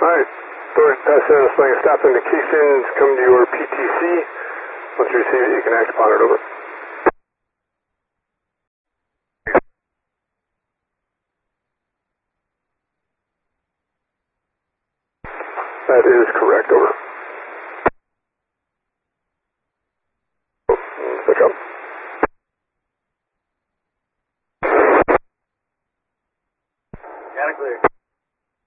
Alright, Thor, Pasadena flying stop indications, come to your PTC. Once you receive it, you can act upon it, over. That is correct, over. Switch up. Got it clear.